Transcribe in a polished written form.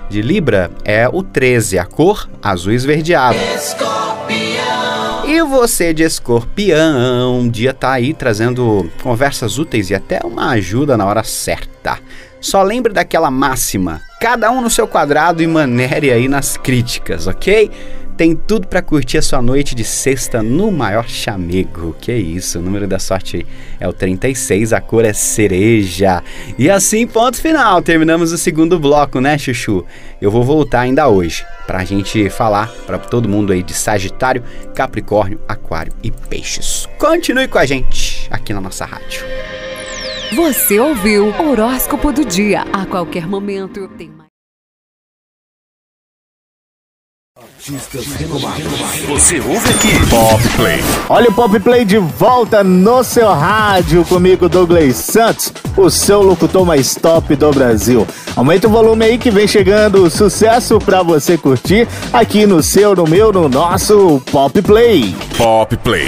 de Libra é o 13, a cor azul esverdeado. E você de Escorpião, o dia tá aí trazendo conversas úteis e até uma ajuda na hora certa. Só lembre daquela máxima, cada um no seu quadrado e manere aí nas críticas, ok? Tem tudo pra curtir a sua noite de sexta no maior chamego. Que isso, o número da sorte é o 36, a cor é cereja. E assim, ponto final, terminamos o segundo bloco, né, Chuchu? Eu vou voltar ainda hoje pra gente falar pra todo mundo aí de Sagitário, Capricórnio, Aquário e Peixes. Continue com a gente aqui na nossa rádio. Você ouviu Horóscopo do Dia. A qualquer momento tem mais. Você ouve aqui Pop Play. Olha o Pop Play de volta no seu rádio, comigo Douglas Santos, o seu locutor mais top do Brasil. Aumenta o volume aí que vem chegando sucesso pra você curtir aqui no seu, no meu, no nosso Pop Play. Pop Play.